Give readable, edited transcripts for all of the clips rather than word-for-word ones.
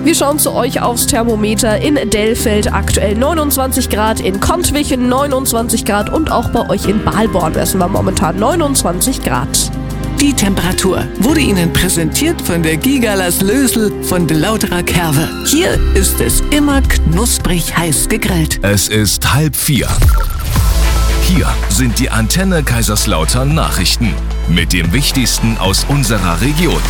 Wir schauen zu euch aufs Thermometer. In Dellfeld aktuell 29 Grad, in Kontwich 29 Grad und auch bei euch in Balborn messen wir momentan 29 Grad. Die Temperatur wurde Ihnen präsentiert von der Gigalas Lösel von de Lauterer Kerwe. Hier ist es immer knusprig heiß gegrillt. Es ist 3:30. Hier sind die Antenne Kaiserslautern Nachrichten mit dem Wichtigsten aus unserer Region.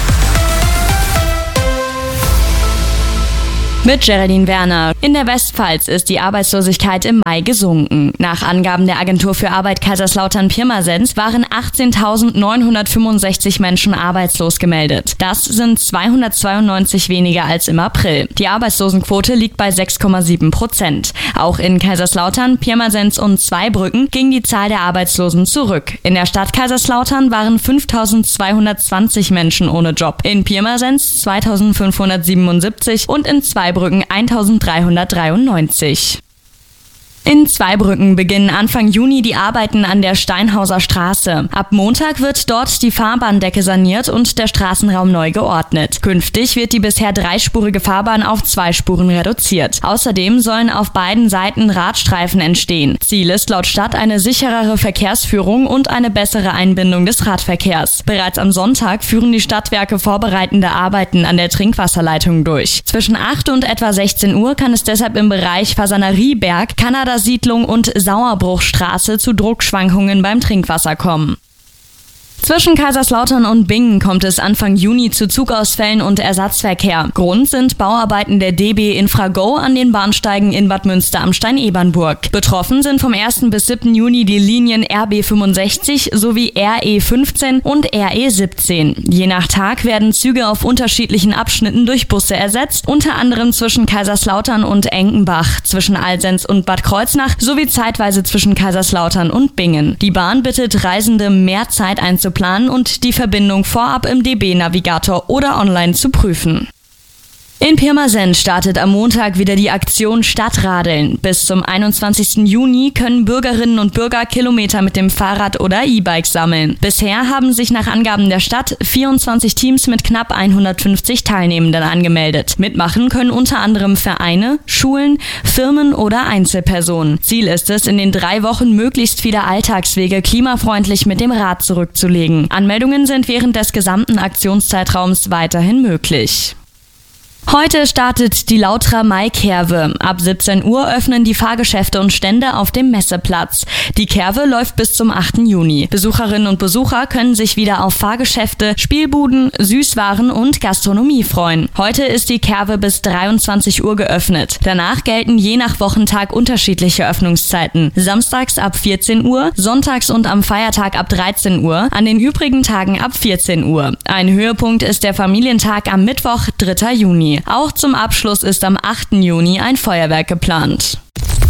Mit Geraldine Werner. In der Westpfalz ist die Arbeitslosigkeit im Mai gesunken. Nach Angaben der Agentur für Arbeit Kaiserslautern-Pirmasens waren 18.965 Menschen arbeitslos gemeldet. Das sind 292 weniger als im April. Die Arbeitslosenquote liegt bei 6,7%. Auch in Kaiserslautern, Pirmasens und Zweibrücken ging die Zahl der Arbeitslosen zurück. In der Stadt Kaiserslautern waren 5.220 Menschen ohne Job. In Pirmasens 2.577 und in Zweibrücken 1.393. In Zweibrücken beginnen Anfang Juni die Arbeiten an der Steinhauser Straße. Ab Montag wird dort die Fahrbahndecke saniert und der Straßenraum neu geordnet. Künftig wird die bisher dreispurige Fahrbahn auf 2 Spuren reduziert. Außerdem sollen auf beiden Seiten Radstreifen entstehen. Ziel ist laut Stadt eine sicherere Verkehrsführung und eine bessere Einbindung des Radverkehrs. Bereits am Sonntag führen die Stadtwerke vorbereitende Arbeiten an der Trinkwasserleitung durch. Zwischen 8 und etwa 16 Uhr kann es deshalb im Bereich Fasanerieberg, Kanada Siedlung und Sauerbruchstraße zu Druckschwankungen beim Trinkwasser kommen. Zwischen Kaiserslautern und Bingen kommt es Anfang Juni zu Zugausfällen und Ersatzverkehr. Grund sind Bauarbeiten der DB Infrago an den Bahnsteigen in Bad Münster am Stein-Ebernburg. Betroffen sind vom 1. bis 7. Juni die Linien RB 65 sowie RE 15 und RE 17. Je nach Tag werden Züge auf unterschiedlichen Abschnitten durch Busse ersetzt, unter anderem zwischen Kaiserslautern und Enkenbach, zwischen Alsenz und Bad Kreuznach sowie zeitweise zwischen Kaiserslautern und Bingen. Die Bahn bittet Reisende, mehr Zeit einzuplanen und die Verbindung vorab im DB-Navigator oder online zu prüfen. In Pirmasens startet am Montag wieder die Aktion Stadtradeln. Bis zum 21. Juni können Bürgerinnen und Bürger Kilometer mit dem Fahrrad oder E-Bike sammeln. Bisher haben sich nach Angaben der Stadt 24 Teams mit knapp 150 Teilnehmenden angemeldet. Mitmachen können unter anderem Vereine, Schulen, Firmen oder Einzelpersonen. Ziel ist es, in den 3 Wochen möglichst viele Alltagswege klimafreundlich mit dem Rad zurückzulegen. Anmeldungen sind während des gesamten Aktionszeitraums weiterhin möglich. Heute startet die Lauterer Mai-Kerwe. Ab 17 Uhr öffnen die Fahrgeschäfte und Stände auf dem Messeplatz. Die Kerwe läuft bis zum 8. Juni. Besucherinnen und Besucher können sich wieder auf Fahrgeschäfte, Spielbuden, Süßwaren und Gastronomie freuen. Heute ist die Kerwe bis 23 Uhr geöffnet. Danach gelten je nach Wochentag unterschiedliche Öffnungszeiten. Samstags ab 14 Uhr, sonntags und am Feiertag ab 13 Uhr, an den übrigen Tagen ab 14 Uhr. Ein Höhepunkt ist der Familientag am Mittwoch, 3. Juni. Auch zum Abschluss ist am 8. Juni ein Feuerwerk geplant.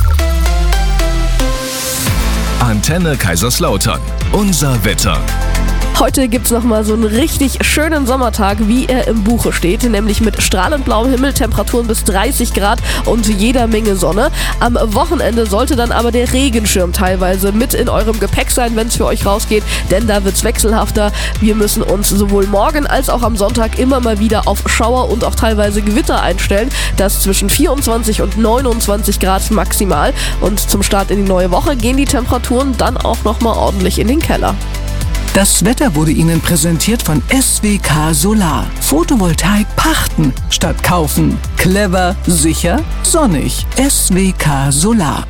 Antenne Kaiserslautern. Unser Wetter. Heute gibt's nochmal so einen richtig schönen Sommertag, wie er im Buche steht, nämlich mit strahlend blauem Himmel, Temperaturen bis 30 Grad und jeder Menge Sonne. Am Wochenende sollte dann aber der Regenschirm teilweise mit in eurem Gepäck sein, wenn es für euch rausgeht, denn da wird's wechselhafter. Wir müssen uns sowohl morgen als auch am Sonntag immer mal wieder auf Schauer und auch teilweise Gewitter einstellen. Das zwischen 24 und 29 Grad maximal. Und zum Start in die neue Woche gehen die Temperaturen dann auch nochmal ordentlich in den Keller. Das Wetter wurde Ihnen präsentiert von SWK Solar. Photovoltaik pachten statt kaufen. Clever, sicher, sonnig. SWK Solar.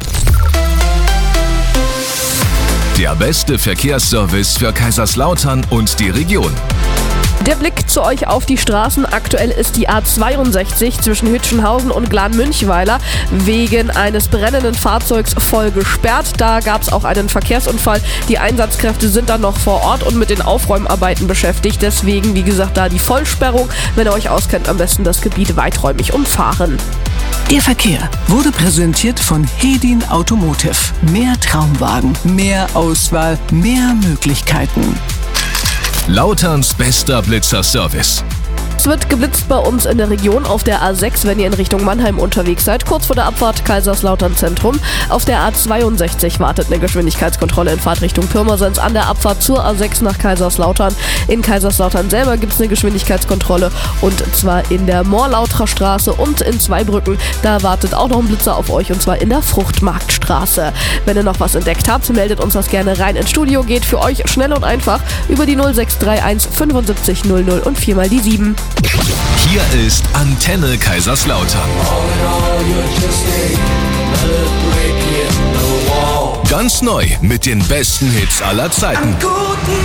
Der beste Verkehrsservice für Kaiserslautern und die Region. Der Blick zu euch auf die Straßen. Aktuell ist die A62 zwischen Hütchenhausen und Glan-Münchweiler wegen eines brennenden Fahrzeugs voll gesperrt. Da gab es auch einen Verkehrsunfall. Die Einsatzkräfte sind dann noch vor Ort und mit den Aufräumarbeiten beschäftigt. Deswegen, wie gesagt, da die Vollsperrung. Wenn ihr euch auskennt, am besten das Gebiet weiträumig umfahren. Der Verkehr wurde präsentiert von Hedin Automotive. Mehr Traumwagen, mehr Auswahl, mehr Möglichkeiten. Lauterns bester Blitzerservice. Es wird geblitzt bei uns in der Region auf der A6, wenn ihr in Richtung Mannheim unterwegs seid, kurz vor der Abfahrt Kaiserslautern Zentrum. Auf der A62 wartet eine Geschwindigkeitskontrolle in Fahrtrichtung Pirmasens an der Abfahrt zur A6 nach Kaiserslautern. In Kaiserslautern selber gibt es eine Geschwindigkeitskontrolle und zwar in der Morlauterer Straße und in Zweibrücken. Da wartet auch noch ein Blitzer auf euch und zwar in der Fruchtmarktstraße. Wenn ihr noch was entdeckt habt, meldet uns das gerne rein ins Studio. Geht für euch schnell und einfach über die 0631 75 00 und 4 mal die 7. Hier ist Antenne Kaiserslautern. Ganz neu mit den besten Hits aller Zeiten. An guten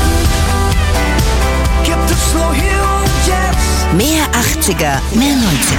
Tagen gibt es nur hier und jetzt. Mehr 80er, mehr 90er.